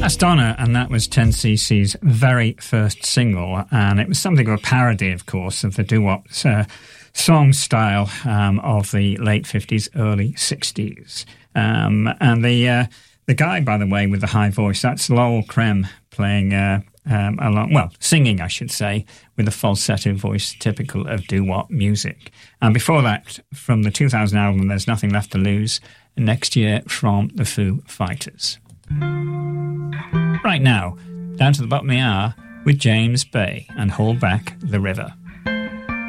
That's Donna, and that was 10cc's very first single, and it was something of a parody, of course, of the doo-wop song style of the late 50s, early 60s. And the guy, by the way, with the high voice, that's Lowell Creme playing along, well, singing, I should say, with a falsetto voice typical of doo-wop music. And before that, from the 2000 album, There's Nothing Left to Lose, Next Year from the Foo Fighters. Right now, down to the bottom of the hour with James Bay and Hold Back the River.